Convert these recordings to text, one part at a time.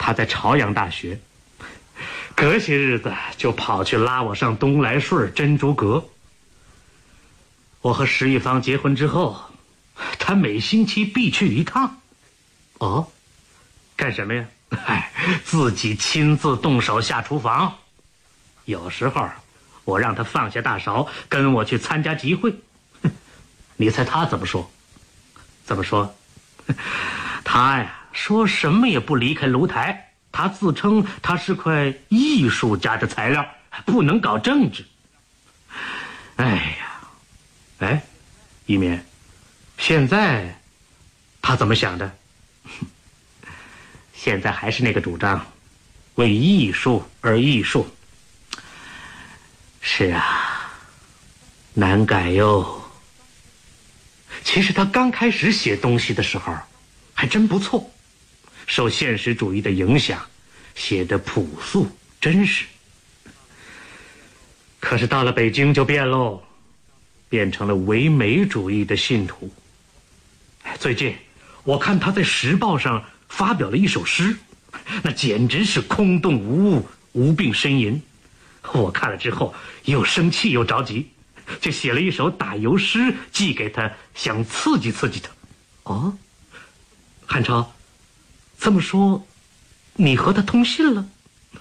他在朝阳大学，隔些日子就跑去拉我上东来顺珍珠阁。我和石一芳结婚之后，他每星期必去一趟。哦，干什么呀？自己亲自动手下厨房。有时候我让他放下大勺，跟我去参加集会。你猜他怎么说？怎么说？他呀，说什么也不离开炉台。他自称他是块艺术家的材料，不能搞政治。哎呀，一棉，现在他怎么想的？现在还是那个主张，为艺术而艺术。是啊，难改哟。其实他刚开始写东西的时候还真不错，受现实主义的影响，写得朴素真实。可是到了北京就变喽，变成了唯美主义的信徒。最近我看他在《时报》上发表了一首诗，那简直是空洞无物，无病呻吟。我看了之后又生气又着急，就写了一首打油诗寄给他，想刺激刺激他。哦，汉超，这么说你和他通信了？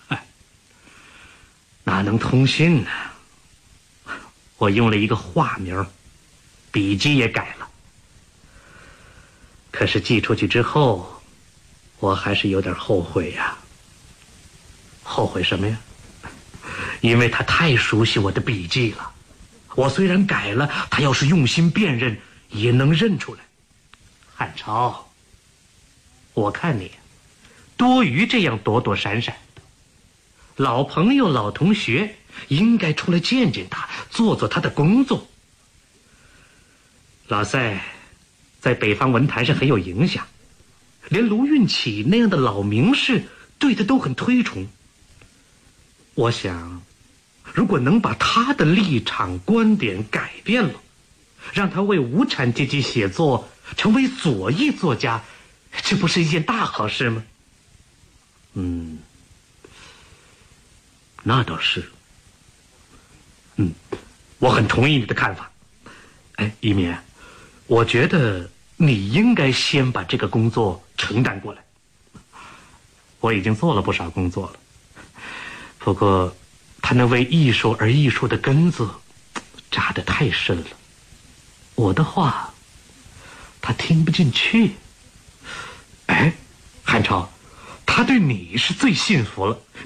哪能通信呢？我用了一个化名，笔迹也改了。可是寄出去之后，我还是有点后悔呀。后悔什么呀？因为他太熟悉我的笔迹了。我虽然改了，他要是用心辨认，也能认出来。汉超，我看你多余这样躲躲闪闪的。老朋友老同学应该出来见见他，做做他的工作。老赛在北方文坛上很有影响，连卢运起那样的老名士对他都很推崇。我想如果能把他的立场观点改变了，让他为无产阶级写作，成为左翼作家，这不是一件大好事吗？那倒是。我很同意你的看法。一棉，我觉得你应该先把这个工作承担过来。我已经做了不少工作了，不过他那为艺术而艺术的根子扎得太深了，我的话他听不进去。汉超，他对你是最信服了，